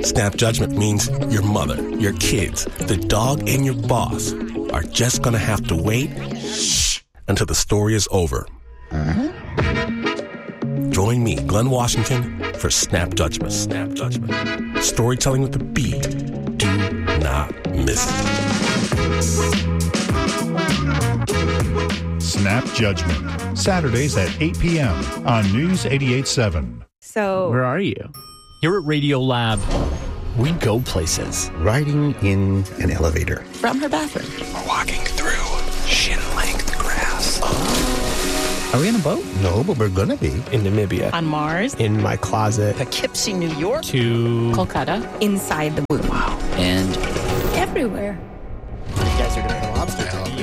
Snap judgment means your mother, your kids, the dog, and your boss are just going to have to wait until the story is over. Join me, Glenn Washington, for Snap Judgment. Snap Judgment. Storytelling with a B. Do not miss it. Snap Judgment. Saturdays at 8 p.m. on News 88.7. So, where are you? Here at Radio Lab, we go places. Riding in an elevator. From her bathroom. Walking through shin-length grass. Are we on a boat? No, but we're gonna be. In Namibia. On Mars. In my closet. Poughkeepsie, New York. To Kolkata. Inside the womb. Wow. And everywhere. You guys are going to have lobster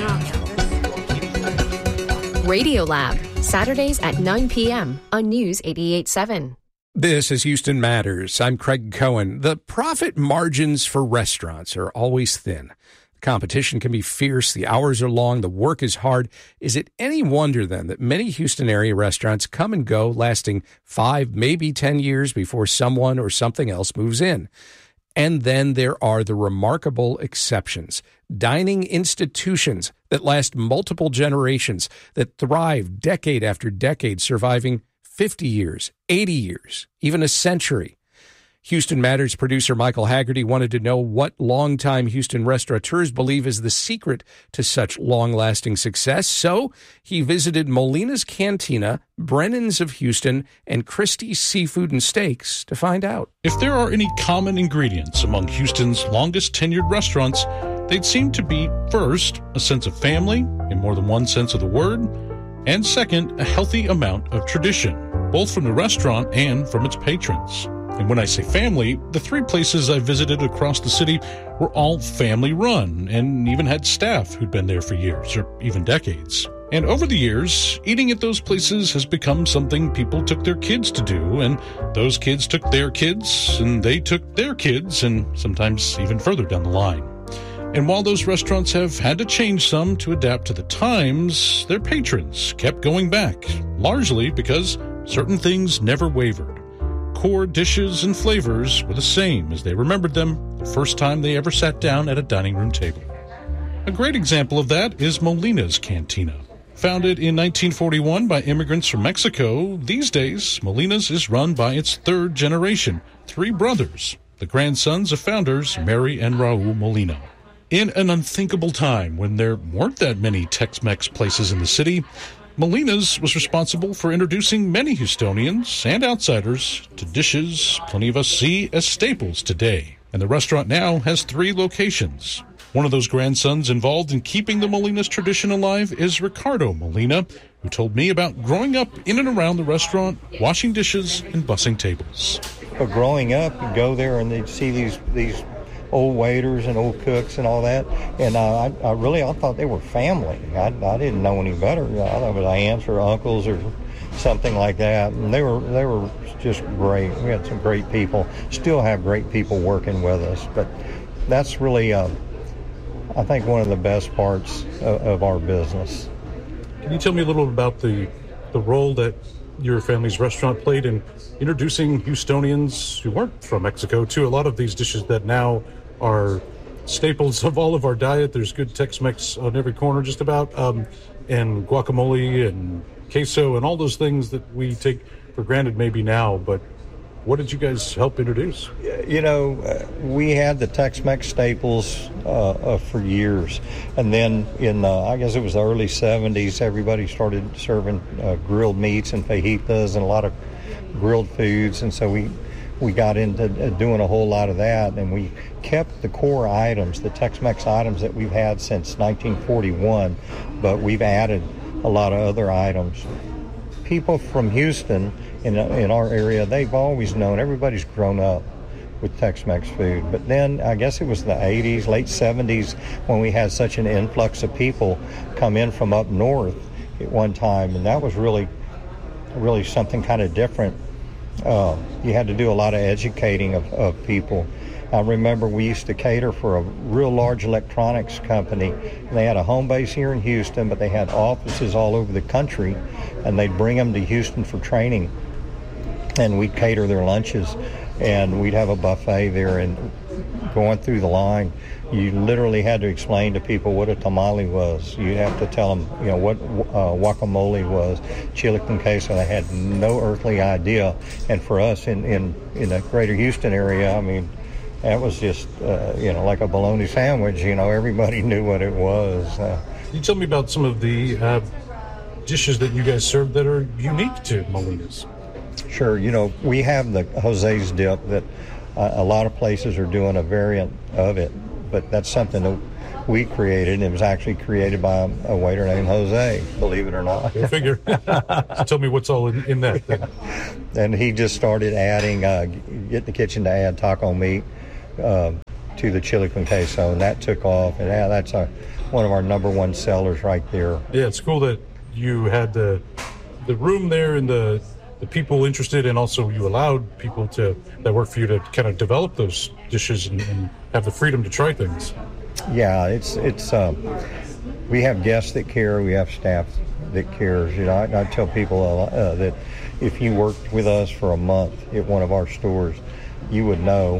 talk. Radio Lab, Saturdays at 9 p.m. on News 88.7. This is Houston Matters. I'm Craig Cohen. The profit margins for restaurants are always thin. Competition can be fierce, the hours are long, the work is hard. Is it any wonder then that many Houston area restaurants come and go, lasting 5, maybe 10 years before someone or something else moves in? And then there are the remarkable exceptions, dining institutions that last multiple generations, that thrive decade after decade, surviving 50 years, 80 years, even a century. Houston Matters producer Michael Haggerty wanted to know what longtime Houston restaurateurs believe is the secret to such long-lasting success. So he visited Molina's Cantina, Brennan's of Houston, and Christie's Seafood and Steaks to find out. If there are any common ingredients among Houston's longest tenured restaurants, they'd seem to be, first, a sense of family, in more than one sense of the word, and second, a healthy amount of tradition, both from the restaurant and from its patrons. And when I say family, the 3 places I visited across the city were all family-run and even had staff who'd been there for years or even decades. And over the years, eating at those places has become something people took their kids to do, and those kids took their kids, and they took their kids, and sometimes even further down the line. And while those restaurants have had to change some to adapt to the times, their patrons kept going back, largely because certain things never wavered. Core dishes and flavors were the same as they remembered them the first time they ever sat down at a dining room table. A great example of that is Molina's Cantina. Founded in 1941 by immigrants from Mexico, these days Molina's is run by its 3rd generation, 3 brothers, the grandsons of founders Mary and Raul Molina. In an unthinkable time when there weren't that many Tex-Mex places in the city, Molina's was responsible for introducing many Houstonians and outsiders to dishes plenty of us see as staples today. And the restaurant now has 3 locations. One of those grandsons involved in keeping the Molina's tradition alive is Ricardo Molina, who told me about growing up in and around the restaurant, washing dishes and bussing tables. But growing up, you'd go there and they'd see these old waiters and old cooks and all that, and I thought they were family. I didn't know any better. I thought it was aunts or uncles or something like that, and they were just great. We had some great people, still have great people working with us, but that's really I think one of the best parts of our business. Can you tell me a little about the role that your family's restaurant played in introducing Houstonians who weren't from Mexico to a lot of these dishes that now are staples of all of our diet? There's good Tex-Mex on every corner just about, and guacamole and queso and all those things that we take for granted maybe now, but what did you guys help introduce? You know, we had the Tex-Mex staples for years, and then in I guess it was the early 70s, everybody started serving grilled meats and fajitas and a lot of grilled foods, and so we got into doing a whole lot of that, and we kept the core items, the Tex-Mex items that we've had since 1941, but we've added a lot of other items. People from Houston in our area, they've always known, everybody's grown up with Tex-Mex food, but then I guess it was the 80s, late 70s, when we had such an influx of people come in from up north at one time, and that was really something kind of different. You had to do a lot of educating of people. I remember we used to cater for a real large electronics company, and they had a home base here in Houston, but they had offices all over the country, and they'd bring them to Houston for training, and we'd cater their lunches. and we'd have a buffet there, and going through the line, you literally had to explain to people what a tamale was. You have to tell them, what guacamole was, chili con queso. They had no earthly idea. And for us in the greater Houston area, I mean, that was just, like a bologna sandwich. Everybody knew what it was. You tell me about some of the dishes that you guys serve that are unique to Molina's. Sure. We have the Jose's dip that a lot of places are doing a variant of it, but that's something that we created. It was actually created by a waiter named Jose, believe it or not. Go figure. So tell me what's all in that then. And he just started adding, get the kitchen to add taco meat to the chili con queso, and that took off. And that's one of our number one sellers right there. Yeah, it's cool that you had the room there and the people interested, and also you allowed people that work for you to kind of develop those dishes and have the freedom to try things. Yeah, it's we have guests that care, we have staff that cares. I tell people that if you worked with us for a month at one of our stores, you would know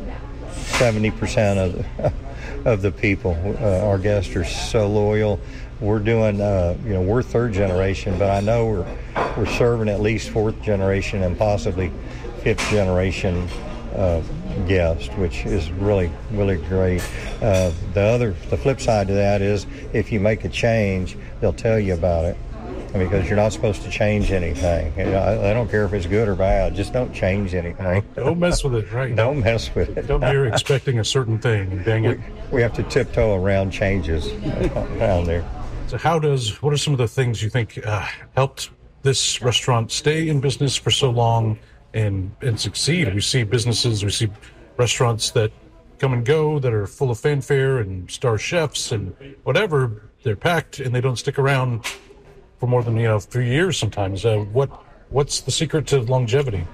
70% of the people. Our guests are so loyal. We're doing, we're third generation, but I know we're serving at least fourth generation and possibly fifth generation guest, which is really, really great. The flip side to that is if you make a change, they'll tell you about it, because you're not supposed to change anything. I don't care if it's good or bad. Just don't change anything. Don't mess with it, right? Don't mess with it. Don't be expecting a certain thing and dang it. We have to tiptoe around changes around there. So what are some of the things you think helped this restaurant stay in business for so long and succeed? We see restaurants that come and go that are full of fanfare and star chefs and whatever. They're packed and they don't stick around for more than 3 years sometimes. What's the secret to longevity?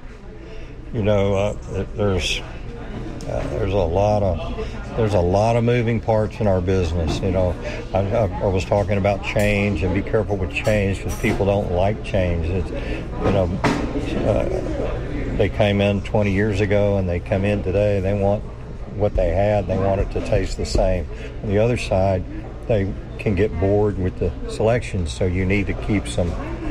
There's a lot of moving parts in our business. I was talking about change, and be careful with change because people don't like change. They came in 20 years ago and they come in today. They want what they had. They want it to taste the same. On the other side, they can get bored with the selections, so you need to keep some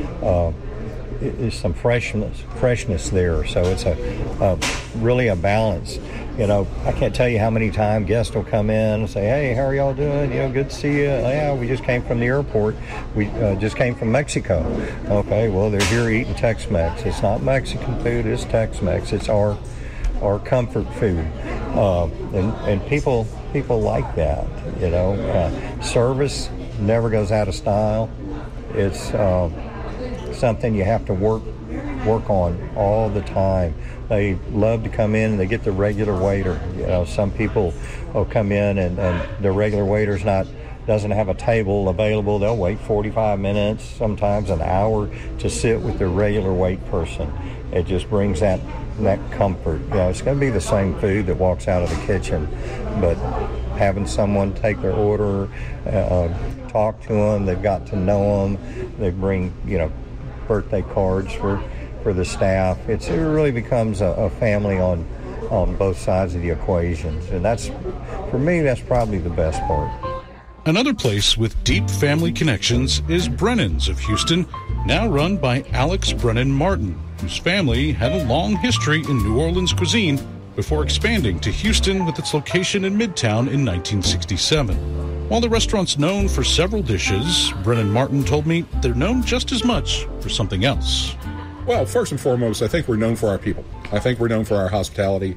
freshness there. So it's really a balance. I can't tell you how many times guests will come in and say, "Hey, how are y'all doing? Good to see you." "Yeah, we just came from the airport. We just came from Mexico." "Okay, well, they're here eating Tex-Mex. It's not Mexican food, it's Tex-Mex. It's our comfort food." And people like that, Service never goes out of style. It's something you have to work on all the time. They love to come in and they get the regular waiter. Some people will come in and the regular waiter's doesn't have a table available. They'll wait 45 minutes, sometimes an hour, to sit with their regular wait person. It just brings that comfort. It's going to be the same food that walks out of the kitchen, but having someone take their order, talk to them, they've got to know them, they bring, birthday cards for the staff. It really becomes a family on both sides of the equations, and for me, that's probably the best part. Another place with deep family connections is Brennan's of Houston, now run by Alex Brennan Martin, whose family had a long history in New Orleans cuisine before expanding to Houston with its location in Midtown in 1967. While the restaurant's known for several dishes, Brennan Martin told me they're known just as much for something else. Well, first and foremost, I think we're known for our people. I think we're known for our hospitality.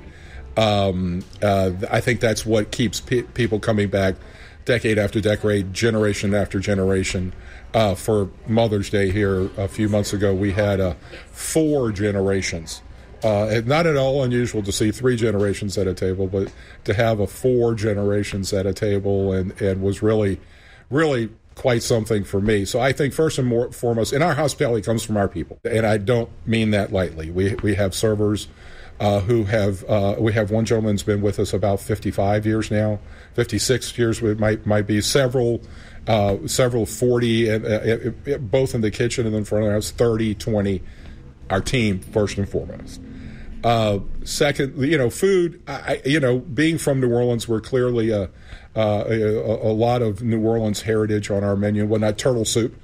I think that's what keeps people coming back decade after decade, generation after generation. For Mother's Day here a few months ago, we had 4 generations. Not at all unusual to see 3 generations at a table, but to have 4 generations at a table and was really, really quite something for me. So I think first and foremost, and our hospitality comes from our people, and I don't mean that lightly. We have servers who we have one gentleman who's been with us about 55 years now, 56 years might be several 40, both in the kitchen and in front of the house, 30, 20, our team first and foremost. Second, food. Being from New Orleans, we're clearly a lot of New Orleans heritage on our menu. Well, not turtle soup.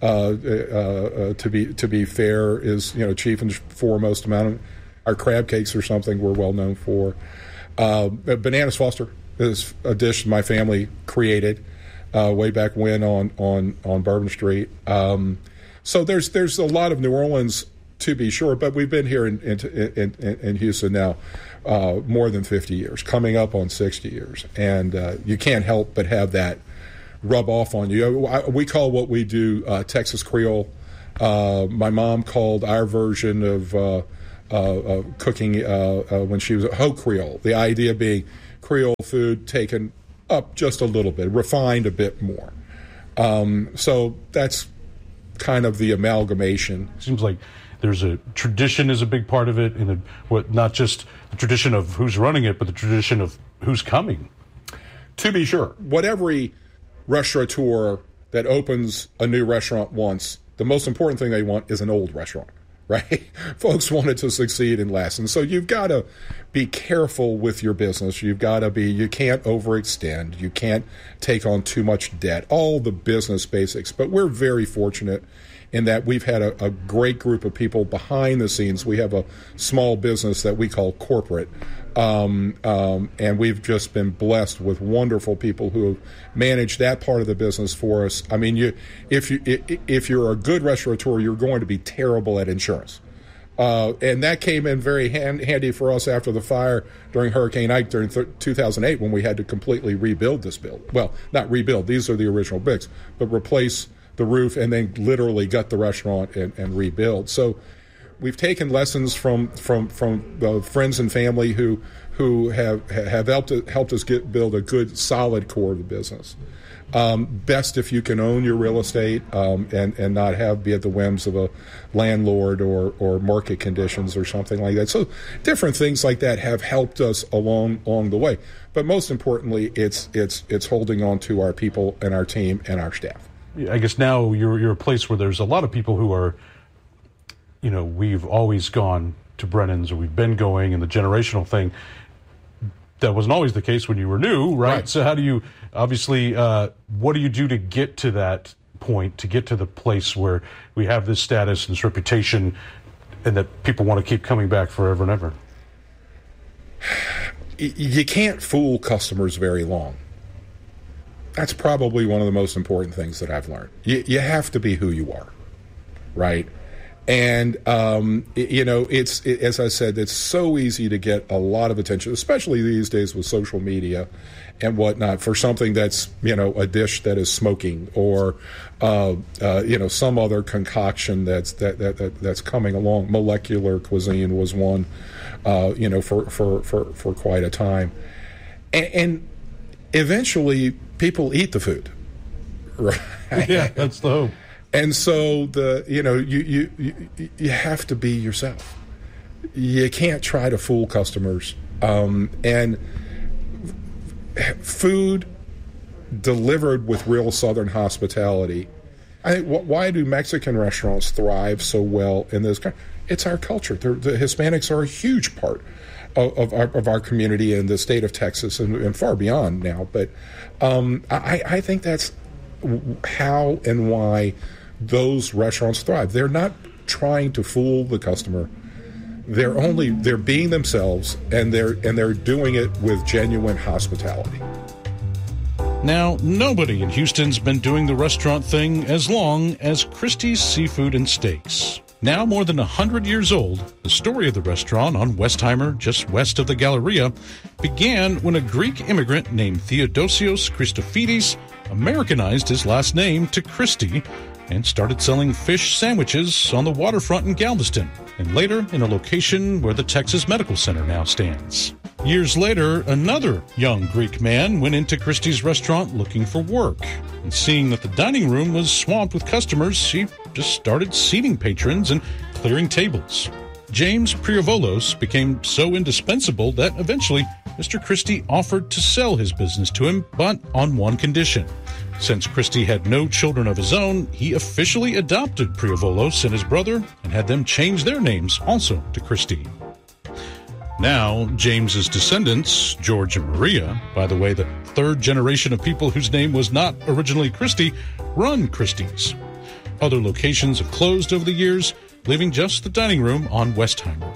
To be fair, is chief and foremost amount. Our crab cakes are something we're well known for. Bananas Foster is a dish my family created way back when on Bourbon Street. So there's a lot of New Orleans, to be sure, but we've been here in Houston now more than 50 years, coming up on 60 years, and you can't help but have that rub off on you. We call what we do Texas Creole. My mom called our version of cooking when she was a Haute Creole. The idea being Creole food taken up just a little bit, refined a bit more. So that's kind of the amalgamation. Seems like there's a tradition is a big part of it, and not just the tradition of who's running it, but the tradition of who's coming. To be sure, what every restaurateur that opens a new restaurant wants, the most important thing they want is an old restaurant, right? Folks want it to succeed and last. And so you've got to be careful with your business. You can't overextend. You can't take on too much debt, all the business basics. But we're very fortunate in that we've had a great group of people behind the scenes. We have a small business that we call corporate. And we've just been blessed with wonderful people who have managed that part of the business for us. I mean, if you're a good restaurateur, you're going to be terrible at insurance. And that came in very handy for us after the fire during Hurricane Ike during 2008 when we had to completely rebuild this building. Well, not rebuild. These are the original bricks, but replace the roof and then literally gut the restaurant and rebuild. So we've taken lessons from friends and family who have helped us build a good, solid core of the business. Best if you can own your real estate and not be at the whims of a landlord or market conditions or something like that. So different things like that have helped us along the way. But most importantly, it's holding on to our people and our team and our staff. I guess now you're a place where there's a lot of people who are, we've always gone to Brennan's, or we've been going, and the generational thing, that wasn't always the case when you were new, right? So how do you, obviously, what do you do to get to that point, to get to the place where we have this status and this reputation and that people want to keep coming back forever and ever? You can't fool customers very long. That's probably one of the most important things that I've learned. You have to be who you are, right? And, as I said, it's so easy to get a lot of attention, especially these days with social media and whatnot, for something that's, a dish that is smoking or, some other concoction that's coming along. Molecular cuisine was one, for quite a time. And eventually people eat the food, right? Yeah, that's the hope. And so you have to be yourself. You can't try to fool customers. And food delivered with real Southern hospitality. I think why do Mexican restaurants thrive so well in this country? It's our culture. The Hispanics are a huge part of our community in the state of Texas and far beyond now. But I think that's how and why those restaurants thrive. They're not trying to fool the customer. They're being themselves, and they're doing it with genuine hospitality. Now, nobody in Houston's been doing the restaurant thing as long as Christie's Seafood and Steaks. Now more than 100 years old, the story of the restaurant on Westheimer, just west of the Galleria, began when a Greek immigrant named Theodosios Christofides Americanized his last name to Christie and started selling fish sandwiches on the waterfront in Galveston, and later in a location where the Texas Medical Center now stands. Years later, another young Greek man went into Christie's restaurant looking for work, and seeing that the dining room was swamped with customers, he just started seating patrons and clearing tables. James Priovolos became so indispensable that eventually Mr. Christie offered to sell his business to him, but on one condition. Since Christie had no children of his own, he officially adopted Priovolos and his brother and had them change their names also to Christie. Now, James's descendants, George and Maria, by the way, the third generation of people whose name was not originally Christie, run Christie's. Other locations have closed over the years, leaving just the dining room on Westheimer.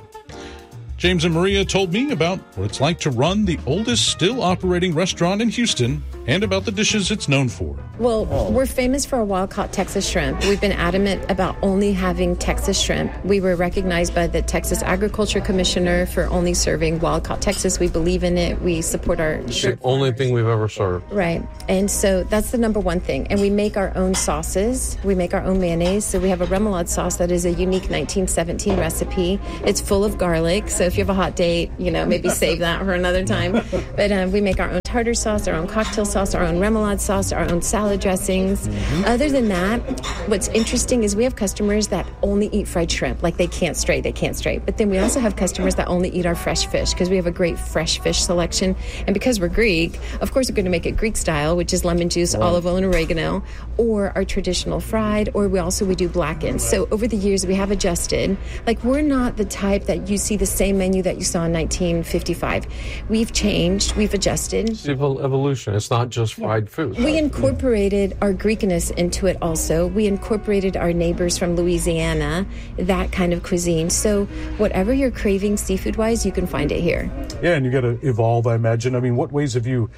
James and Maria told me about what it's like to run the oldest still operating restaurant in Houston and about the dishes it's known for. Well, we're famous for our wild-caught Texas shrimp. We've been adamant about only having Texas shrimp. We were recognized by the Texas Agriculture Commissioner for only serving wild-caught Texas. We believe in it. We support our shrimp. It's the only thing we've ever served. Right. And so that's the number one thing. And we make our own sauces. We make our own mayonnaise. So we have a remoulade sauce that is a unique 1917 recipe. It's full of garlic. So if you have a hot date, maybe save that for another time. But we make our own tartar sauce, our own cocktail sauce, our own remoulade sauce, our own salad dressings. Other than that, what's interesting is we have customers that only eat fried shrimp. Like they can't stray. But then we also have customers that only eat our fresh fish because we have a great fresh fish selection. And because we're Greek, of course we're going to make it Greek style, which is lemon juice, olive oil, and oregano, or our traditional fried, or we do blackened. So over the years we have adjusted. Like we're not the type that you see the same menu that you saw in 1955. We've changed. We've adjusted. Evolution. It's not just fried food. We incorporated our Greekness into it also. We incorporated our neighbors from Louisiana, that kind of cuisine. So whatever you're craving seafood-wise, you can find it here. Yeah, and you got to evolve, I imagine. I mean, what ways have you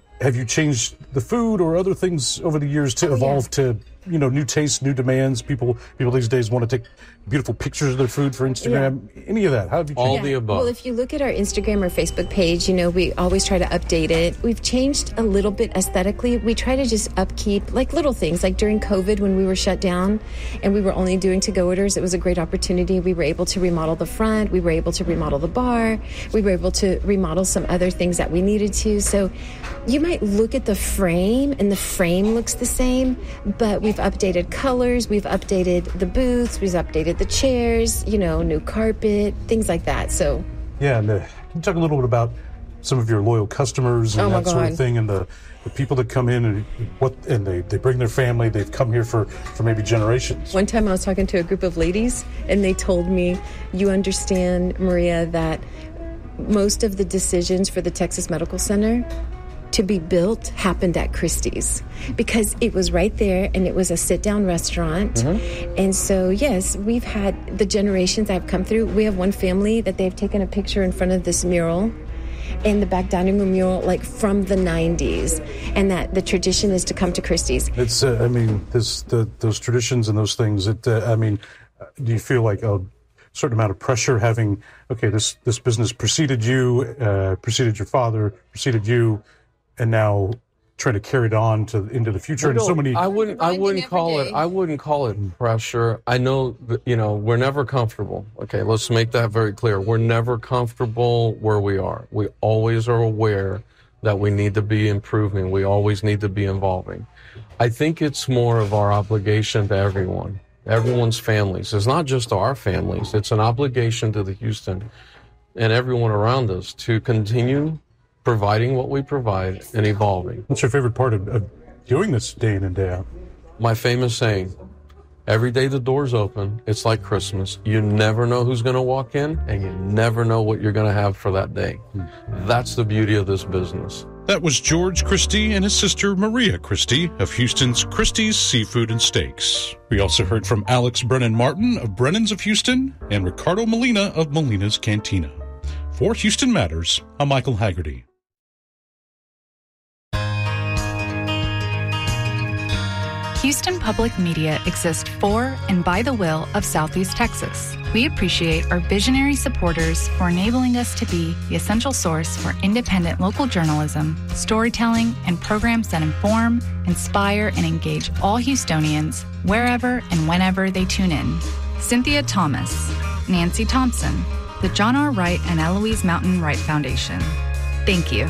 changed the food or other things over the years to evolve to, new tastes, new demands? People these days want to take beautiful pictures of their food for Instagram. Yeah. Any of that? How have you changed? All the above. Well, if you look at our Instagram or Facebook page, we always try to update it. We've changed a little bit aesthetically. We try to just upkeep like little things. Like during COVID when we were shut down and we were only doing to-go orders, it was a great opportunity. We were able to remodel the front. We were able to remodel the bar. We were able to remodel some other things that we needed to. So you might look at the frame and the frame looks the same, but we've updated colors. We've updated the booths. We've updated the chairs, new carpet, things like that. So yeah, and can you talk a little bit about some of your loyal customers and that sort of thing, and the people that come in and they bring their family, they've come here for maybe generations. One time I was talking to a group of ladies and they told me, you understand, Maria, that most of the decisions for the Texas Medical Center to be built happened at Christie's because it was right there and it was a sit-down restaurant. And so, yes, we've had the generations that have come through. We have one family that they've taken a picture in front of this mural, in the back dining room mural, like from the 90s, and that the tradition is to come to Christie's. It's, those traditions and those things, do you feel like a certain amount of pressure having, this business preceded you, preceded your father, preceded you, and now trying to carry it on into the future? And so many. I wouldn't call it pressure. I know that, we're never comfortable. Okay, let's make that very clear. We're never comfortable where we are. We always are aware that we need to be improving. We always need to be evolving. I think it's more of our obligation to everyone's families. It's not just our families. It's an obligation to the Houston and everyone around us to continue providing what we provide and evolving. What's your favorite part of doing this day in and day out? My famous saying, every day the door's open, it's like Christmas. You never know who's going to walk in, and you never know what you're going to have for that day. That's the beauty of this business. That was George Christie and his sister Maria Christie of Houston's Christie's Seafood and Steaks. We also heard from Alex Brennan Martin of Brennan's of Houston and Ricardo Molina of Molina's Cantina. For Houston Matters, I'm Michael Haggerty. Houston Public Media exists for and by the will of Southeast Texas. We appreciate our visionary supporters for enabling us to be the essential source for independent local journalism, storytelling, and programs that inform, inspire, and engage all Houstonians wherever and whenever they tune in. Cynthia Thomas, Nancy Thompson, the John R. Wright and Eloise Mountain Wright Foundation. Thank you.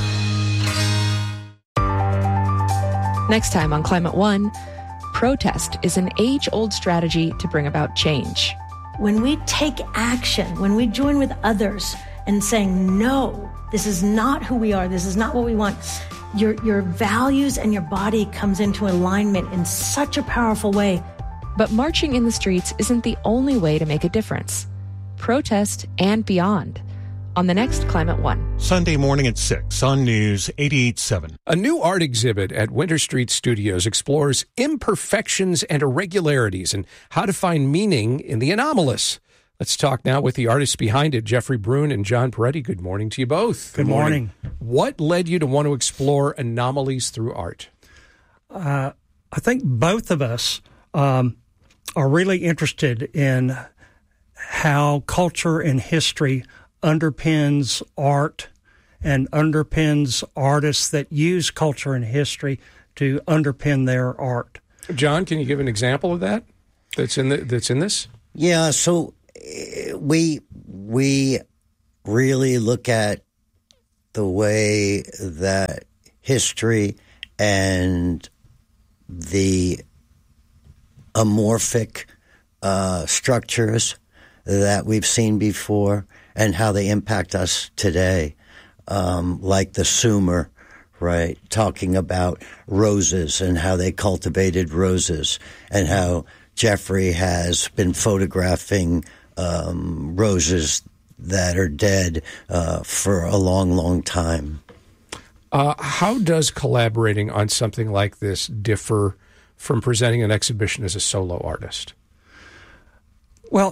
Next time on Climate One, protest is an age-old strategy to bring about change. When we take action, when we join with others and saying, no, this is not who we are, this is not what we want, your values and your body comes into alignment in such a powerful way. But marching in the streets isn't the only way to make a difference. Protest and beyond. on the next Climate One. Sunday morning at 6 on News 88.7. A new art exhibit at Winter Street Studios explores imperfections and irregularities and how to find meaning in the anomalous. Let's talk now with the artists behind it, Jeffrey Brune and John Peretti. Good morning to you both. Good morning. What led you to want to explore anomalies through art? I think both of us are really interested in how culture and history underpins art and underpins artists that use culture and history to underpin their art. John, can you give an example of that that's in this? Yeah, so we really look at the way that history and the amorphic structures that we've seen before and how they impact us today, like the Sumer, right, talking about roses and how they cultivated roses and how Jeffrey has been photographing roses that are dead for a long, long time. How does collaborating on something like this differ from presenting an exhibition as a solo artist? Well,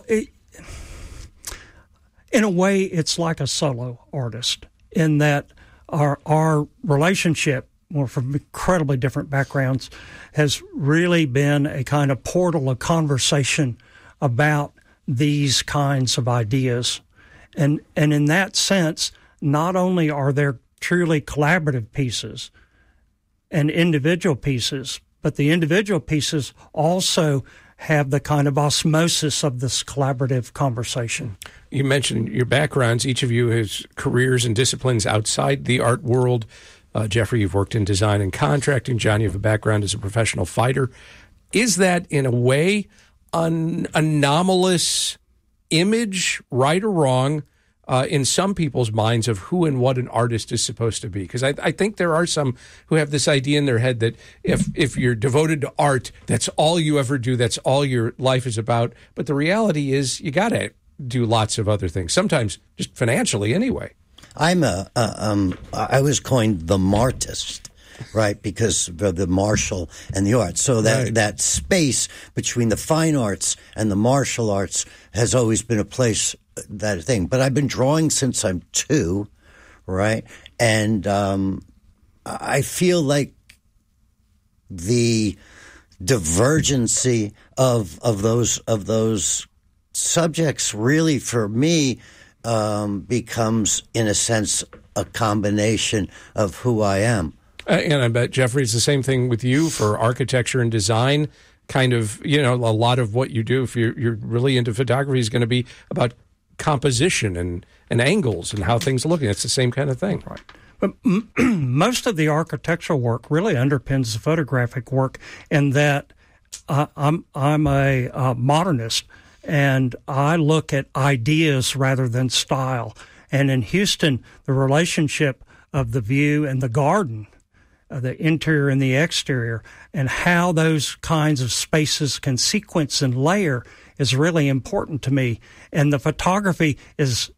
in a way, it's like a solo artist in that our relationship, well, from incredibly different backgrounds, has really been a kind of portal of conversation about these kinds of ideas. And in that sense, not only are there truly collaborative pieces and individual pieces, but the individual pieces also have the kind of osmosis of this collaborative conversation. You mentioned your backgrounds. Each of you has careers and disciplines outside the art world. Jeffrey, you've worked in design and contracting. John, you have a background as a professional fighter. Is that, in a way, an anomalous image, right or wrong, in some people's minds of who and what an artist is supposed to be? Because I think there are some who have this idea in their head that if you're devoted to art, that's all you ever do, that's all your life is about. But the reality is you got to do lots of other things, sometimes just financially anyway. I was coined the Martist, right, because of the martial and the art. So that space between the fine arts and the martial arts has always been a place, that thing. But I've been drawing since I'm 2, right? And I feel like the divergency of those subjects really, for me, becomes, in a sense, a combination of who I am. And I bet, Jeffrey, it's the same thing with you for architecture and design. Kind of, a lot of what you do, if you're really into photography, is going to be about composition and angles and how things are looking. It's the same kind of thing. Right. But most of the architectural work really underpins the photographic work in that I'm a modernist, and I look at ideas rather than style. And in Houston, the relationship of the view and the garden, the interior and the exterior, and how those kinds of spaces can sequence and layer is really important to me. And the photography is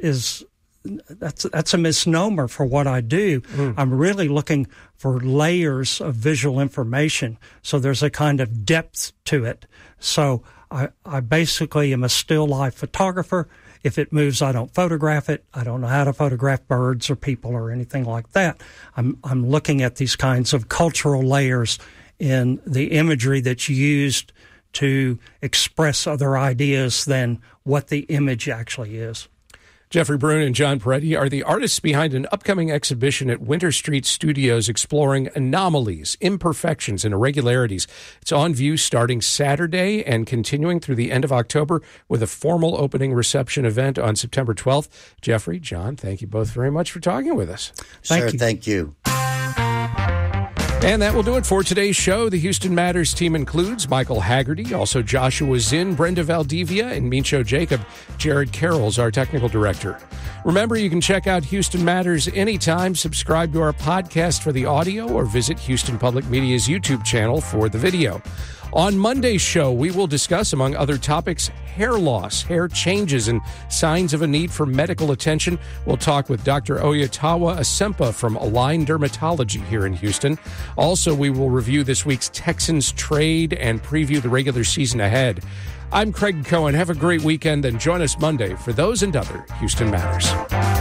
that's a misnomer for what I do. I'm really looking for layers of visual information, so there's a kind of depth to it. So I basically am a still life photographer. If it moves, I don't photograph it. I don't know how to photograph birds or people or anything like that. I'm looking at these kinds of cultural layers in the imagery that's used to express other ideas than what the image actually is. Jeffrey Brune and John Peretti are the artists behind an upcoming exhibition at Winter Street Studios exploring anomalies, imperfections, and irregularities. It's on view starting Saturday and continuing through the end of October with a formal opening reception event on September 12th. Jeffrey, John, thank you both very much for talking with us. Thank you. And that will do it for today's show. The Houston Matters team includes Michael Haggerty, also Joshua Zinn, Brenda Valdivia, and Mincho Jacob. Jared Carroll's our technical director. Remember, you can check out Houston Matters anytime, subscribe to our podcast for the audio, or visit Houston Public Media's YouTube channel for the video. On Monday's show, we will discuss, among other topics, hair loss, hair changes, and signs of a need for medical attention. We'll talk with Dr. Oyetawa Asempa from Align Dermatology here in Houston. Also, we will review this week's Texans trade and preview the regular season ahead. I'm Craig Cohen. Have a great weekend, and join us Monday for those and other Houston Matters.